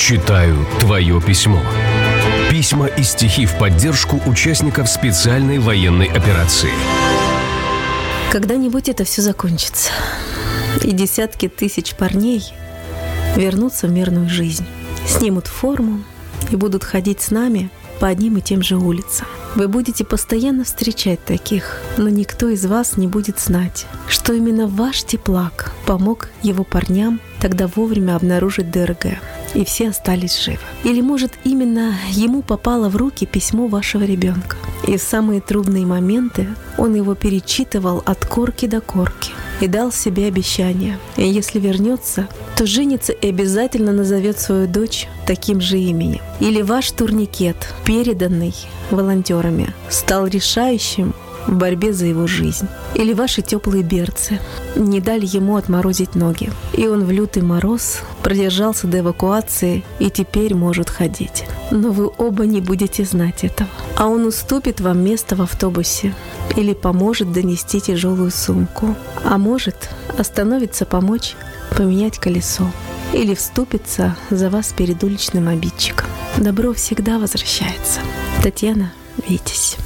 Читаю твое письмо. Письма и стихи в поддержку участников специальной военной операции. Когда-нибудь это все закончится, и десятки тысяч парней вернутся в мирную жизнь, снимут форму и будут ходить с нами по одним и тем же улицам. Вы будете постоянно встречать таких, но никто из вас не будет знать, что именно ваш теплак помог его парням тогда вовремя обнаружить ДРГ, и все остались живы. Или, может, именно ему попало в руки письмо вашего ребенка, и в самые трудные моменты он его перечитывал от корки до корки и дал себе обещание. И если вернется, то женится и обязательно назовет свою дочь таким же именем. Или ваш турникет, переданный волонтерами, стал решающим в борьбе за его жизнь. Или ваши теплые берцы не дали ему отморозить ноги, и он в лютый мороз продержался до эвакуации и теперь может ходить. Но вы оба не будете знать этого. А он уступит вам место в автобусе или поможет донести тяжелую сумку. А может, остановится помочь поменять колесо или вступится за вас перед уличным обидчиком. Добро всегда возвращается. Татьяна Витязь.